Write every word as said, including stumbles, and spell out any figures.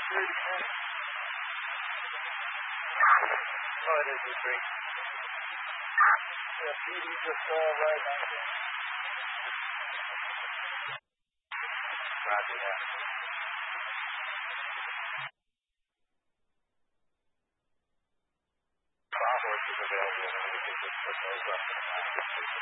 Oh, it is great. Yeah, beauty just all right out there. Roger that. Bob Horse is available. We can just put those up in a